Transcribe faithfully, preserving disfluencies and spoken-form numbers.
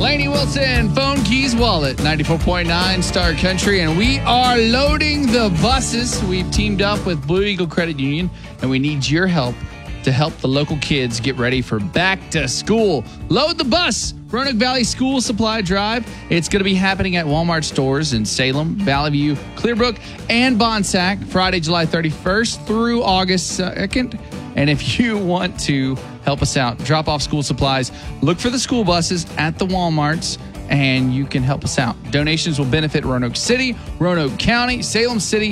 Lainey Wilson, Phone Keys Wallet, ninety-four point nine Star Country, and we are loading the buses. We've teamed up with Blue Eagle Credit Union, and we need your help to help the local kids get ready for back to school. Load the bus, Roanoke Valley School Supply Drive. It's going to be happening at Walmart stores in Salem, Valley View, Clearbrook, and Bonsack, Friday, July thirty-first through August second. And if you want to help us out, drop off school supplies, look for the school buses at the Walmarts, and you can help us out. Donations will benefit Roanoke City, Roanoke County, Salem City,